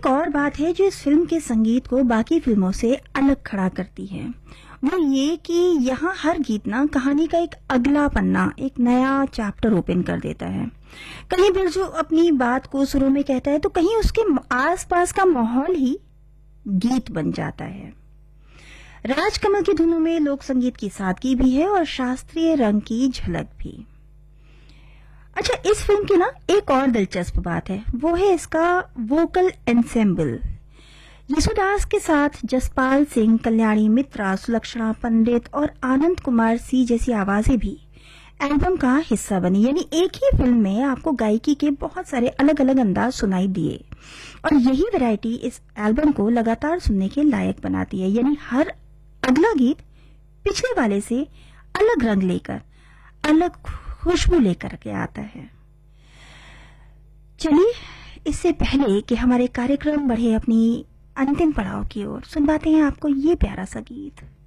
एक और बात है जो इस फिल्म के संगीत को बाकी फिल्मों से अलग खड़ा करती है, वो ये कि यहाँ हर गीत ना कहानी का एक अगला पन्ना, एक नया चैप्टर ओपन कर देता है। कहीं बिरजू अपनी बात को शुरू में कहता है तो कहीं उसके आसपास का माहौल ही गीत बन जाता है। राजकमल की धुनों में लोक संगीत की सादगी भी है और शास्त्रीय रंग की झलक भी। अच्छा, इस फिल्म की ना एक और दिलचस्प बात है, वो है इसका वोकल एंसेम्बल। यीशुदास के साथ जसपाल सिंह, कल्याणी मित्रा, सुलक्षणा पंडित और आनंद कुमार सी जैसी आवाजें भी एल्बम का हिस्सा बनी। यानी एक ही फिल्म में आपको गायकी के बहुत सारे अलग अलग अंदाज सुनाई दिए और यही वैरायटी इस एल्बम को लगातार सुनने के लायक बनाती है। यानी हर अगला गीत पिछले वाले से अलग रंग लेकर, अलग खुशबू लेकर के आता है। चलिए, इससे पहले कि हमारे कार्यक्रम बढ़े अपनी अंतिम पड़ाव की ओर, सुनवाते हैं आपको ये प्यारा सा गीत।